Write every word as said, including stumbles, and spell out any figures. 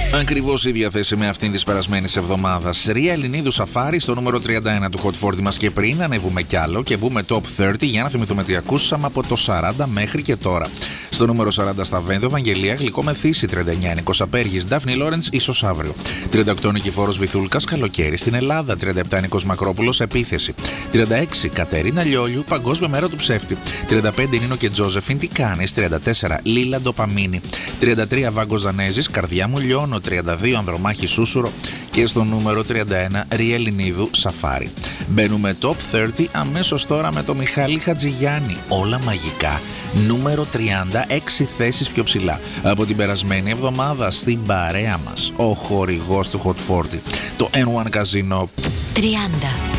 Ακριβώς η ίδια θέση με αυτήν της περασμένης εβδομάδας. Ρία Ελληνίδου Σαφάρι στο νούμερο τριάντα ένα του Hot φορτί μας και πριν ανέβουμε κι άλλο και μπούμε top τριάντα για να θυμηθούμε τι ακούσαμε από το σαράντα μέχρι και τώρα. Στο νούμερο σαράντα στα Βένδο, Ευαγγελία Γλυκό Μεθύσι, τριάντα εννιά Νίκος Απέργης, Ντάφνη Λόρεντς, ίσως αύριο. τριάντα οκτώ Νικηφόρος Βυθούλκας, Καλοκαίρι στην Ελλάδα, τριάντα επτά Νίκος Μακρόπουλος, Επίθεση. τριάντα έξι Κατερίνα Λιόλιου, Παγκόσμια Μέρα του Ψεύτη. τριάντα πέντε Νίνο και Τζόζεφιν, Τι κάνεις. τριάντα τέσσερα Λίλα Ντοπαμίνη. τριάντα τρία Βάγκος Δανέζης, Καρδιά μου λιώνω. τριάντα δύο Ανδρομάχη Σούσουρο. Και στο νούμερο τριάντα ένα Ρία Ελληνίδου Σαφάρι. Μπαίνουμε top τριάντα αμέσως τώρα με το Μιχάλη Χατζηγιάννη. Όλα μαγικά. Νούμερο τριάντα, έξι θέσεις πιο ψηλά από την περασμένη εβδομάδα στην παρέα μας. Ο χορηγός του Hot φορτί, το N one Casino. τριάντα.